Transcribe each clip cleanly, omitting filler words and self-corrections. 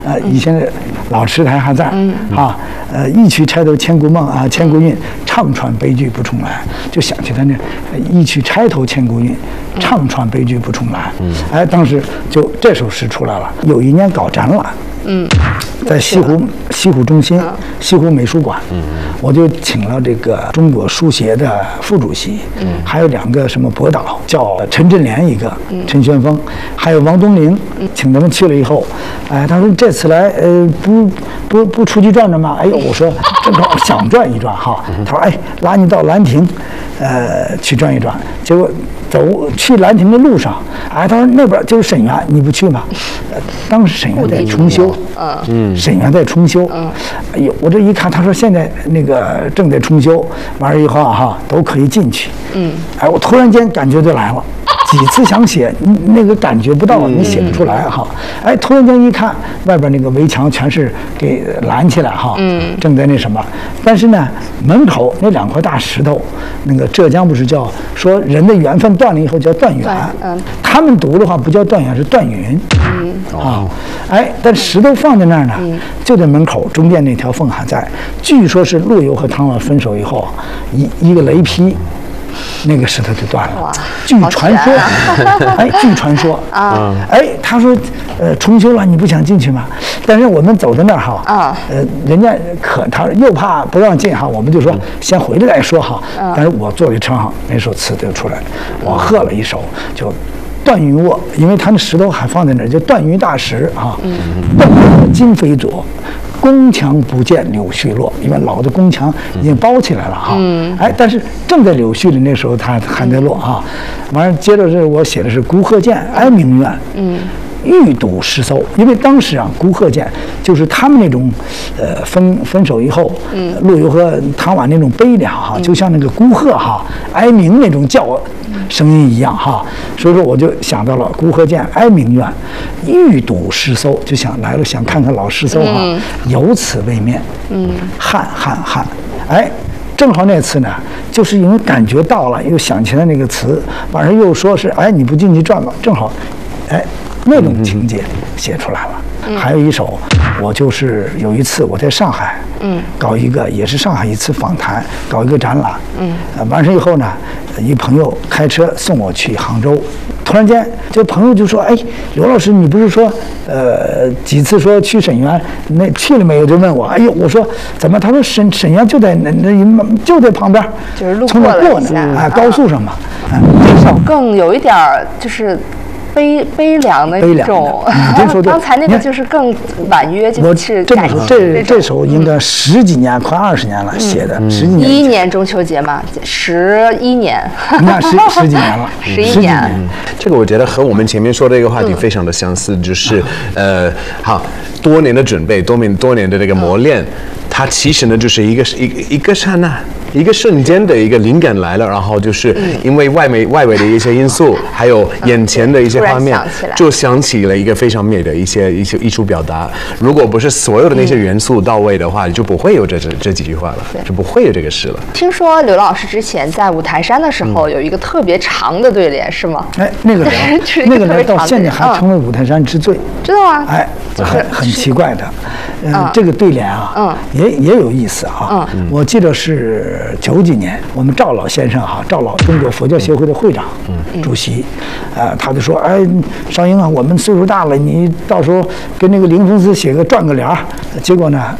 以前的老池台还在，一曲钗头千古梦啊，千古韵，唱穿悲剧不重来，就想起他那一曲钗头千古韵，唱穿悲剧不重来。哎，当时就这首诗出来了。有一年搞展览，在西湖中心，西湖美术馆，我就请了这个中国书协的副主席，还有2个什么博导，叫陈振联一个，陈玄峰，还有王东陵，请他们去了以后，哎，他说这次来，不出去转转吗？哎呦，我说正好想转一转哈。他说哎，拉你到兰亭，去转一转。结果去兰亭的路上，哎，他说那边就是沈园，你不去吗？当时沈园在重修，沈园在重修。哎呦，我这一看，他说现在那个正在重修，完了以后哈都可以进去。哎，我突然间感觉就来了。几次想写，那个感觉不到，你写不出来哈。哎，突然间一看，外边那个围墙全是给拦起来哈，正在那什么。但是呢，门口那2块大石头，那个浙江不是叫说人的缘分断了以后叫断缘，他们读的话不叫断缘，是断云。哎，但石头放在那儿呢，就在门口中间那条缝还在。据说是陆游和唐老分手以后，一个雷劈。那个石头就断了，据传说，哎，据传说啊，哎，他说，重修了，你不想进去吗？但是我们走到那儿哈，人家他又怕不让进哈，我们就说先回来再说哈。但是我坐在车上，那首词就出来了，我和了一首，就断云卧，因为他那石头还放在那儿，就断云大石啊，断云今非昨。宫墙不见柳絮落，因为老的宫墙已经包起来了哈。哎，但是正在柳絮里那时候，它还在落哈。完了，接着是我写的是孤鹤见，哀鸣怨。欲睹诗搜，因为当时啊，孤鹤见就是他们那种，分手以后，陆游和唐婉那种悲凉哈，就像那个孤鹤哈哀鸣那种叫声音一样哈，所以说我就想到了孤鹤见，哀鸣怨，欲睹诗搜，就想来了，想看看老诗搜哈，有此未面，汉，哎。正好那次呢，就是因为感觉到了，又想起来那个词，晚上又说是哎你不进去转吧，正好，哎那种情节写出来了。还有一首，我就是有一次我在上海，搞一个也是上海一次访谈，搞一个展览，完事以后呢，一朋友开车送我去杭州。突然间，这朋友就说：“哎，刘老师，你不是说，几次说去沈园，那去了没有？”就问我。哎呦，我说怎么？他说沈园就在那就在旁边， 就是路过了一下， 哎，高速上嘛。 这首更有一点就是悲凉的一种。刚才那个就是更婉约，就是这首应该10几年，快20年了写的，10几年。 11年中秋节嘛，11年。 那10几年了 ，11年。 这个我觉得和我们前面说的一个话题非常的相似，就是好多年的准备，多年的这个磨练，它其实呢就是一个刹那。一个瞬间的一个灵感来了，然后就是因为外围的一些因素，还有眼前的一些画面，就想起了一个非常美的一些艺术表达。如果不是所有的那些元素到位的话，就不会有这几句话了，就不会有这个诗了。 听说刘老师之前在五台山的时候有一个特别长的对联，是吗？ 哎，那个联到现在还成为五台山之最， 知道吗？ 哎，很奇怪的。这个对联啊，也有意思啊。我记得是90几年，我们赵老先生哈，赵老中国佛教协会的会长、主席，他就说，哎，少英啊，我们岁数大了，你到时候跟那个林峰斯转个联儿。结果呢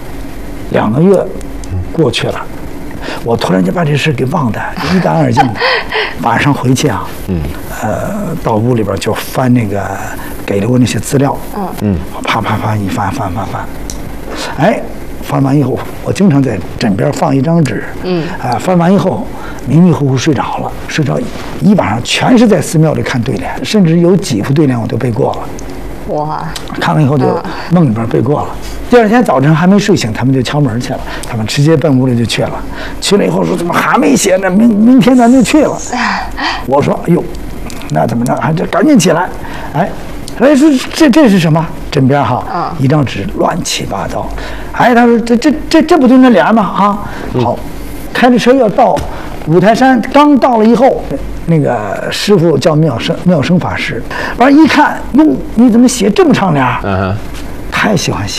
，2个月过去了，我突然就把这事给忘得一干二净的。晚上回去啊，到屋里边就翻那个给了我那些资料，啪一翻，哎。翻完以后，我经常在枕边放一张纸，翻完以后迷迷糊糊睡着了，睡着一晚上全是在寺庙里看对联，甚至有几副对联我都背过了。 哇！ 看完以后就梦里边背过了。第2天早晨还没睡醒，他们就敲门去了，他们直接奔屋里就去了。去了以后说怎么还没写呢？明天咱就去了。我说哎呦，那怎么着？还这赶紧起来，哎。哎，说这是什么？枕边哈，一张纸乱七八糟。哎，他说这不就那联吗？啊，好，开着车要到五台山，刚到了以后，那个师傅叫妙生法师，完一看，哟，你怎么写这么长联？太喜欢写。